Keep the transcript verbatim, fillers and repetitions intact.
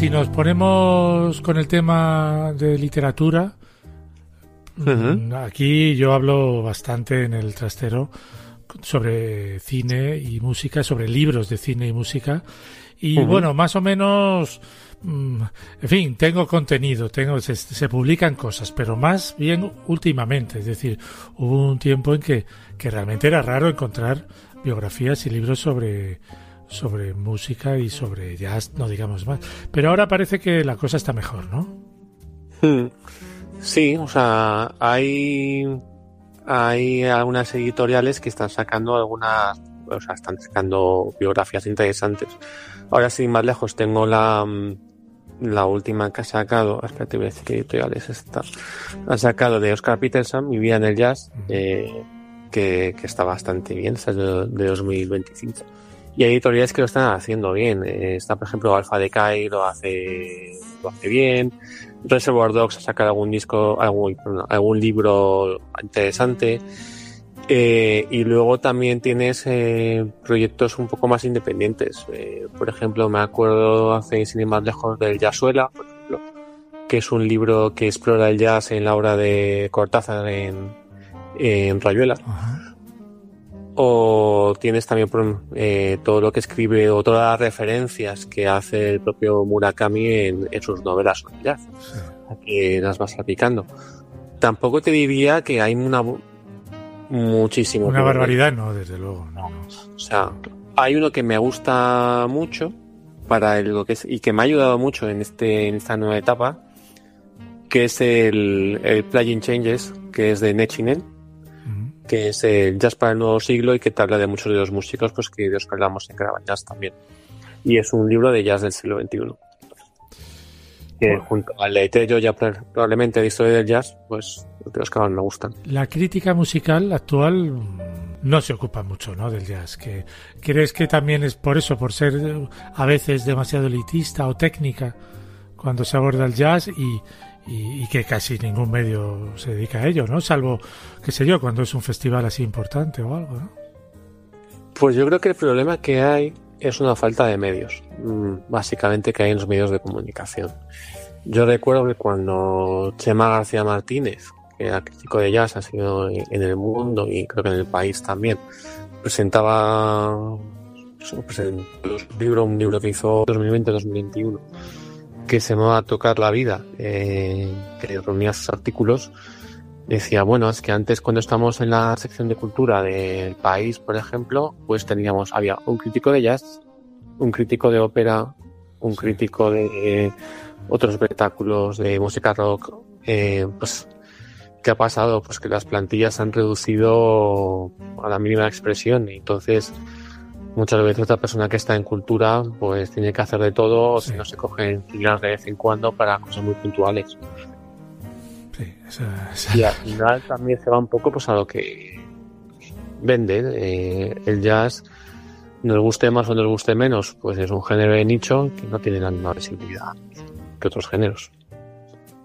si nos ponemos con el tema de literatura, uh-huh. aquí yo hablo bastante en el trastero sobre cine y música, sobre libros de cine y música, y uh-huh. bueno, más o menos, en fin, tengo contenido, tengo se, se publican cosas, pero más bien últimamente, es decir, hubo un tiempo en que, que realmente era raro encontrar biografías y libros sobre sobre música y sobre jazz, no digamos más, pero ahora parece que la cosa está mejor, ¿no? Sí, o sea, hay hay algunas editoriales que están sacando algunas, o sea, están sacando biografías interesantes. Ahora, sin más lejos, tengo la la última que ha sacado, espérate, voy a decir qué editorial es esta, ha sacado de Oscar Peterson, Mi vida en el jazz, eh, que, que está bastante bien, esta es de, de dos mil veinticinco. Y hay editoriales que lo están haciendo bien. Eh, está, por ejemplo, Alpha Decay lo hace, lo hace bien. Reservoir Dogs ha sacado algún disco, algún, algún libro interesante. Eh, y luego también tienes eh, proyectos un poco más independientes. Eh, por ejemplo, me acuerdo hace sin ir más lejos del Jazzuela, por ejemplo, que es un libro que explora el jazz en la obra de Cortázar en, en Rayuela. Uh-huh. O tienes también eh, todo lo que escribe o todas las referencias que hace el propio Murakami en, en sus novelas sobre jazz, sí. que las vas aplicando. Tampoco te diría que hay una muchísimo. Una barbaridad, no, desde luego. No, no. O sea, hay uno que me gusta mucho para el, lo que es, y que me ha ayudado mucho en este en esta nueva etapa, que es el, el Playing Changes, que es de Nechinen, que es el jazz para el nuevo siglo y que te habla de muchos de los músicos pues que de los que hablamos en Graba Jazz también. Y es un libro de jazz del siglo veintiuno. Que bueno, junto al Leitero ya probablemente de historia del jazz, pues de los que más me gustan. La crítica musical actual no se ocupa mucho, ¿no?, del jazz. Que ¿crees que también es por eso, por ser a veces demasiado elitista o técnica cuando se aborda el jazz y Y, y que casi ningún medio se dedica a ello, ¿no? Salvo, qué sé yo, cuando es un festival así importante o algo, ¿no? Pues yo creo que el problema que hay es una falta de medios, básicamente que hay en los medios de comunicación. Yo recuerdo que cuando Chema García Martínez, que era crítico de jazz, ha sido en El Mundo y creo que en El País también, presentaba presentó un libro, un libro que hizo dos mil veinte dos mil veintiuno, que se llamaba Tocar la vida, eh, que reunía sus artículos. Decía, bueno, es que antes cuando estábamos en la sección de cultura del País, por ejemplo, pues teníamos, había un crítico de jazz, un crítico de ópera, un crítico de eh, otros espectáculos de música rock. Eh, pues, ¿qué ha pasado? Pues que las plantillas se han reducido a la mínima expresión y entonces muchas veces la persona que está en cultura pues tiene que hacer de todo, o sí. si no se cogen filas de vez en cuando para cosas muy puntuales. Sí, esa, esa... Y al final también se va un poco pues a lo que vende. Eh, el jazz, nos guste más o nos guste menos, pues es un género de nicho que no tiene la misma visibilidad que otros géneros.